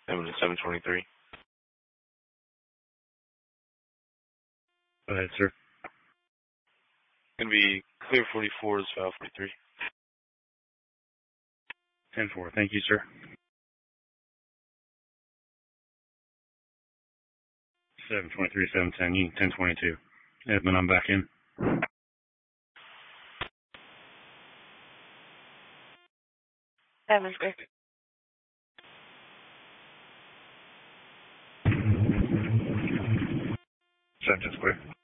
Edmund 723. Go ahead, sir. Gonna be clear 44 is file 43. 10-4. Thank you, sir. 723, 710, Union 1022. Edmund, I'm back in. Edmund Square. 710 Square.